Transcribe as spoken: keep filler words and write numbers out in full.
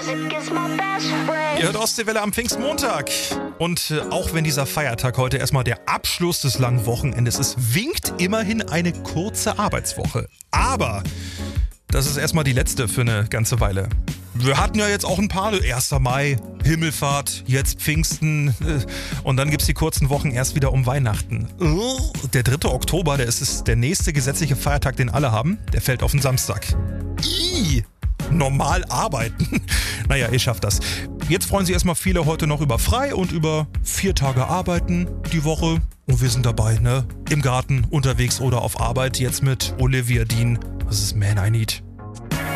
Ihr hört Ostseewelle am Pfingstmontag. Und äh, auch wenn dieser Feiertag heute erstmal der Abschluss des langen Wochenendes ist, winkt immerhin eine kurze Arbeitswoche. Aber das ist erstmal die letzte für eine ganze Weile. Wir hatten ja jetzt auch ein paar, erster Mai, Himmelfahrt, jetzt Pfingsten äh, und dann gibt's die kurzen Wochen erst wieder um Weihnachten. Der dritte Oktober, der ist, ist der nächste gesetzliche Feiertag, den alle haben, der fällt auf den Samstag. Ih, normal arbeiten. Naja, ihr schafft das. Jetzt freuen sich erstmal viele heute noch über frei und über vier Tage arbeiten die Woche. Und wir sind dabei, ne? Im Garten, unterwegs oder auf Arbeit, jetzt mit Olivia Dean. Das ist Man I Need.